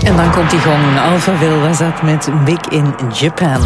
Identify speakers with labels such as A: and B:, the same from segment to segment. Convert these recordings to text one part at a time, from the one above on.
A: En dan komt die gong. Alphaville was dat met Big in Japan.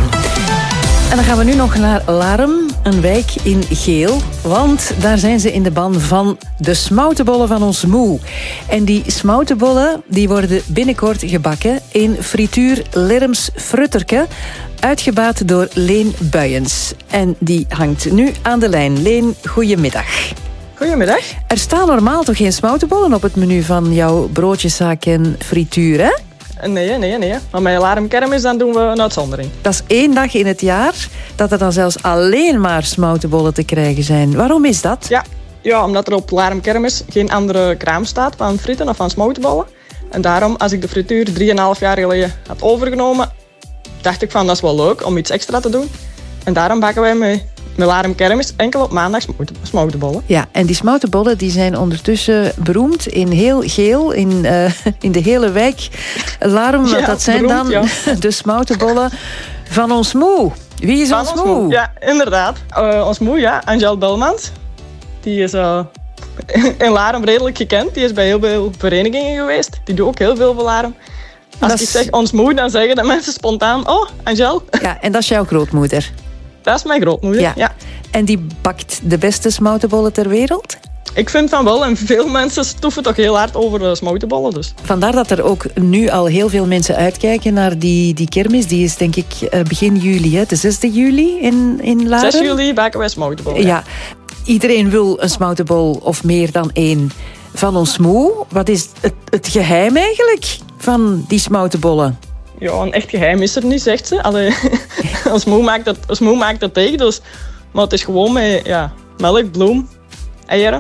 A: En dan gaan we nu nog naar Larem, een wijk in Geel. Want daar zijn ze in de ban van de smoutenbollen van ons moe. En die smoutenbollen die worden binnenkort gebakken in frituur Lerms Frutterke. Uitgebaat door Leen Buyens. En die hangt nu aan de lijn. Leen, goedemiddag.
B: Goedemiddag.
A: Er staan normaal toch geen smoutenbollen op het menu van jouw broodjeszaak en frituur, hè?
B: Nee. Maar met Laremkermis dan doen we een uitzondering.
A: Dat is 1 dag in het jaar dat er dan zelfs alleen maar smoutenbollen te krijgen zijn. Waarom is dat?
B: Ja, omdat er op Laremkermis geen andere kraam staat van frieten of van smoutenbollen. En daarom, als ik de frituur 3,5 jaar geleden had overgenomen, dacht ik van dat is wel leuk om iets extra te doen. En daarom bakken wij met Laremkermis enkel op maandag smoutenbollen.
A: Ja, en die smoutenbollen die zijn ondertussen beroemd in heel Geel, in de hele wijk. Larem,
B: Ja,
A: dat zijn
B: beroemd,
A: dan de smoutenbollen van ons moe. Wie is ons moe?
B: Ja, inderdaad. Ons moe, ja, Angel Belmans. Die is in Larem redelijk gekend. Die is bij heel veel verenigingen geweest. Die doet ook heel veel voor Larem. Als ik zeg ons moe, dan zeggen de mensen spontaan, oh, Angel.
A: Ja, en dat is jouw grootmoeder.
B: Dat is mijn grootmoeder, ja.
A: En die bakt de beste smoutenbollen ter wereld?
B: Ik vind van wel. En veel mensen stoeven toch heel hard over de smoutenbollen. Dus.
A: Vandaar dat er ook nu al heel veel mensen uitkijken naar die kermis. Die is denk ik begin juli, hè? De 6 juli in Larem.
B: 6 juli bakken wij smoutenbollen.
A: Ja. Iedereen wil een smoutenbol of meer dan 1 van ons moe. Wat is het geheim eigenlijk van die smoutenbollen?
B: Ja, een echt geheim is er niet, zegt ze. Allee, ons moe maakt dat tegen. Dus, maar het is gewoon met melk, bloem, eieren,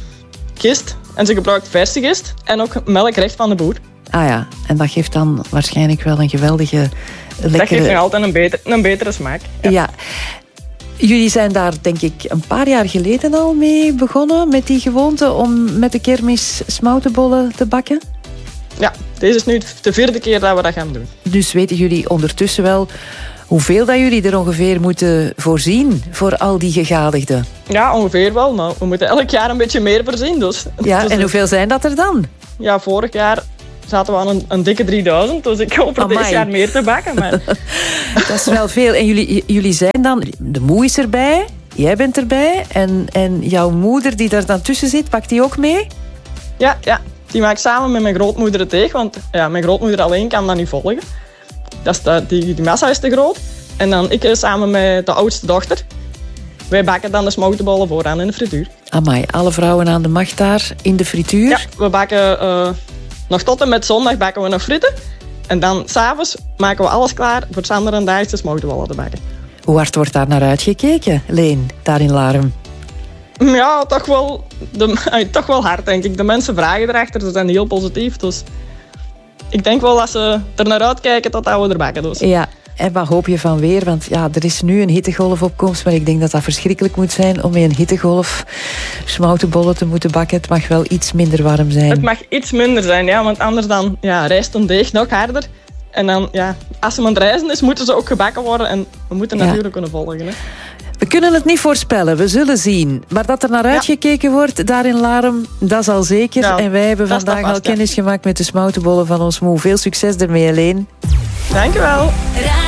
B: gist. En ze gebruikt verse gist en ook melk recht van de boer.
A: Ah ja, en dat geeft dan waarschijnlijk wel een geweldige, lekkere...
B: Dat geeft nog altijd een betere smaak.
A: Ja. Jullie zijn daar denk ik een paar jaar geleden al mee begonnen met die gewoonte om met de kermis smoutenbollen te bakken?
B: Ja, deze is nu de 4e keer dat we dat gaan doen.
A: Dus weten jullie ondertussen wel hoeveel dat jullie er ongeveer moeten voorzien voor al die gegadigden?
B: Ja, ongeveer wel. Maar we moeten elk jaar een beetje meer voorzien. Dus.
A: Ja,
B: dus
A: en hoeveel zijn dat er dan?
B: Ja, vorig jaar zaten we aan een dikke 3000. Dus ik hoop er dit jaar meer te bakken. Maar...
A: Dat is wel veel. En jullie zijn dan... De moe is erbij, jij bent erbij. En jouw moeder die daar dan tussen zit, pakt die ook mee?
B: Ja. Die maakt samen met mijn grootmoeder het deeg. Want mijn grootmoeder alleen kan dat niet volgen. Die massa is te groot. En dan ik samen met de oudste dochter. Wij bakken dan de smoutenbollen vooraan in de frituur.
A: Amai, alle vrouwen aan de macht daar in de frituur?
B: Ja, we bakken nog tot en met zondag bakken we nog frieten. En dan s'avonds maken we alles klaar voor Sander en Daags de smoutenbollen te bakken.
A: Hoe hard wordt daar naar uitgekeken, Leen, daar in Larem?
B: Ja, toch wel hard, denk ik. De mensen vragen erachter, ze zijn heel positief. Dus ik denk wel dat ze er naar uitkijken tot we er bakken. Dus.
A: Ja, en wat hoop je van weer? Want ja, er is nu een hittegolf op komst, maar ik denk dat dat verschrikkelijk moet zijn om met een hittegolf smoutenbollen te moeten bakken. Het mag wel iets minder warm zijn.
B: Het mag iets minder zijn, ja, want anders dan rijst een deeg nog harder. En dan, als ze aan het rijzen is, moeten ze ook gebakken worden. En we moeten natuurlijk kunnen volgen. Hè.
A: We kunnen het niet voorspellen, we zullen zien. Maar dat er naar uitgekeken wordt daar in Larem, dat is al zeker.
B: Ja,
A: en wij hebben vandaag al kennis gemaakt met de smoutenbollen van ons moe. Veel succes ermee, Leen.
B: Dank je wel.